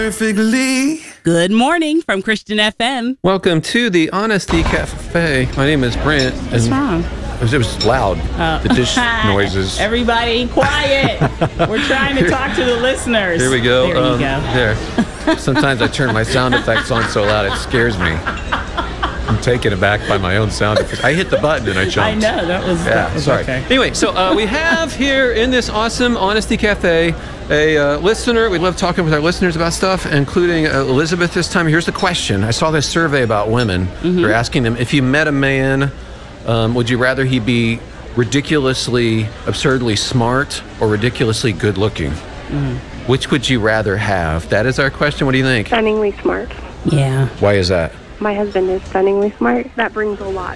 Perfectly. Good morning from Christian FM. Welcome to the Honesty Cafe. My name is Brent. What's wrong? It was loud. The dish noises. Everybody, quiet. We're trying to talk to the listeners. Here we go. There you go. There. Sometimes I turn my sound effects on so loud it scares me. I'm taken aback by my own sound effects. I hit the button and I jumped. I know. That was sorry. Okay. Anyway, so we have here in this awesome Honesty Cafe a listener. We love talking with our listeners about stuff, including Elizabeth this time. Here's the question. I saw this survey about women. They're asking them, if you met a man, would you rather he be ridiculously, absurdly smart or ridiculously good looking? Which would you rather have? That is our question. What do you think? Stunningly smart. Yeah. Why is that? My husband is stunningly smart. That brings a lot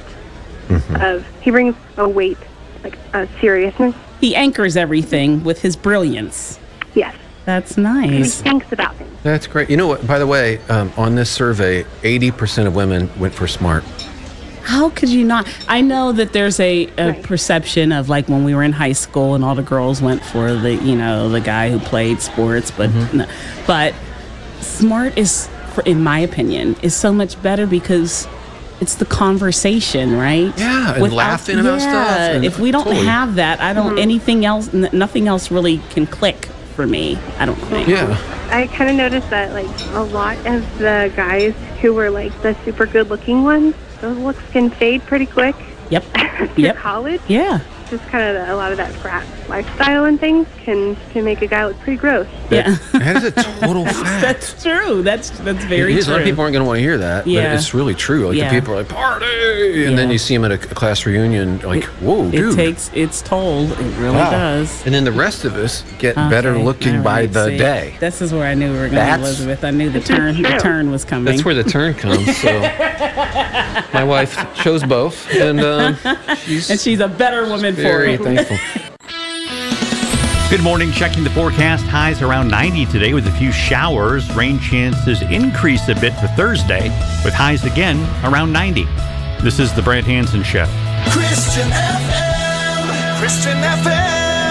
he brings a weight, like a seriousness. He anchors everything with his brilliance. Yes. That's He nice. thinks about things. That's great. You know what? By the way, on this survey, 80% of women went for smart. How could you not? I know that there's a Right. perception of like when we were in high school and all the girls went for the, the guy who played sports, but no. But smart is, in my opinion, is so much better because it's the conversation, right? Yeah, and laughing about stuff. And if we don't totally. have that, I don't, anything else, nothing else really can click for me, I don't think. Yeah. I kind of noticed that, like, a lot of the guys who were, like, the super good-looking ones, those looks can fade pretty quick. Yep. After Yep. college. Yeah. Just kind of a lot of that frat lifestyle and things can make a guy look pretty gross. Yeah. That is a total fact. That's true. That's very It is. true. A lot of people aren't going to want to hear that, Yeah. but it's really true. Like Yeah. the people are like, party! And then Yeah. you see them at a class reunion, like, whoa, dude. It takes its toll. It really Wow. does. And then the rest of us get better Okay, looking all by right, the see. day. This is where I knew we were going, That's- Elizabeth. I knew the turn was coming. That's where the turn comes. So my wife chose both, and she's a better woman for very it. thankful. Good morning. Checking the forecast. Highs around 90 today with a few showers. Rain chances increase a bit for Thursday with highs again around 90. This is the Brant Hansen Show. Christian FM. Christian FM.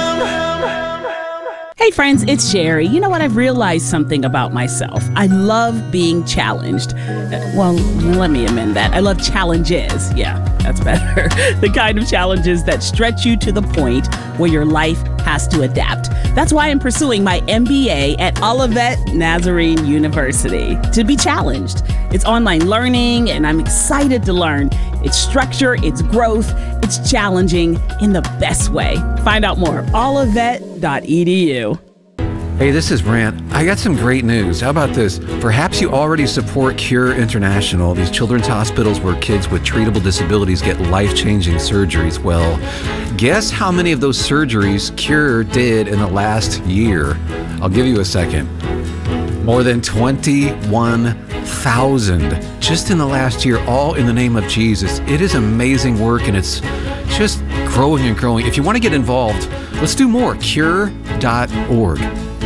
Hey friends, it's Sherry. You know what? I've realized something about myself. I love being challenged. Well, let me amend that. I love challenges. Yeah, that's better. The kind of challenges that stretch you to the point where your life has to adapt. That's why I'm pursuing my MBA at Olivet Nazarene University. To be challenged. It's online learning, and I'm excited to learn. Its structure, its growth, it's challenging in the best way. Find out more. Olivet.edu. Hey, this is Brant. I got some great news. How about this? Perhaps you already support Cure International, these children's hospitals where kids with treatable disabilities get life-changing surgeries. Well, guess how many of those surgeries Cure did in the last year? I'll give you a second. More than 21,000 just in the last year, all in the name of Jesus. It is amazing work, and it's just growing and growing. If you want to get involved, let's do more. Cure.org.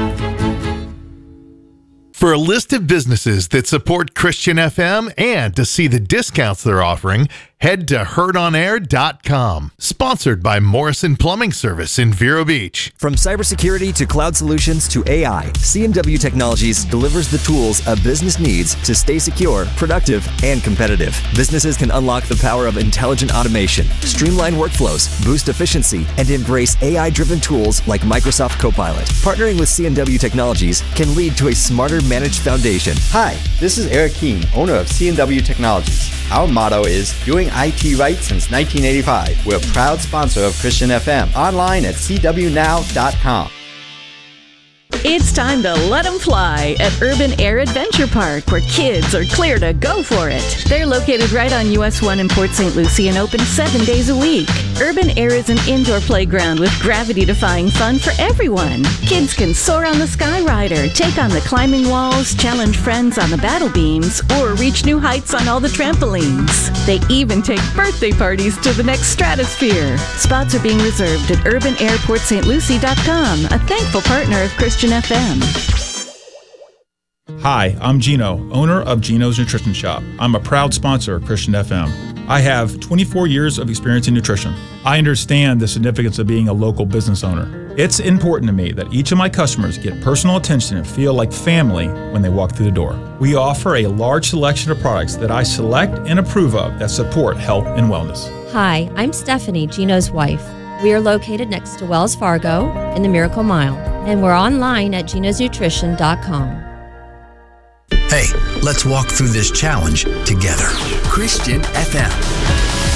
For a list of businesses that support Christian FM and to see the discounts they're offering, head to heardonair.com. Sponsored by Morrison Plumbing Service in Vero Beach. From cybersecurity to cloud solutions to AI, C&W Technologies delivers the tools a business needs to stay secure, productive, and competitive. Businesses can unlock the power of intelligent automation, streamline workflows, boost efficiency, and embrace AI-driven tools like Microsoft Copilot. Partnering with C&W Technologies can lead to a smarter managed foundation. Hi, this is Eric Keene, owner of C&W Technologies. Our motto is doing IT right since 1985. We're a proud sponsor of Christian FM. Online at cwnow.com. It's time to let them fly at Urban Air Adventure Park, where kids are clear to go for it. They're located right on US 1 in Port St. Lucie and open 7 days a week. Urban Air is an indoor playground with gravity-defying fun for everyone. Kids can soar on the Skyrider, take on the climbing walls, challenge friends on the battle beams, or reach new heights on all the trampolines. They even take birthday parties to the next stratosphere. Spots are being reserved at urbanairportstlucie.com, a thankful partner of Christian FM. Hi, I'm Gino, owner of Gino's Nutrition Shop. I'm a proud sponsor of Christian FM. I have 24 years of experience in nutrition. I understand the significance of being a local business owner. It's important to me that each of my customers get personal attention and feel like family when they walk through the door. We offer a large selection of products that I select and approve of that support health and wellness. Hi, I'm Stephanie, Gino's wife. We are located next to Wells Fargo in the Miracle Mile, and we're online at ginosnutrition.com. Hey, let's walk through this challenge together. Christian FM.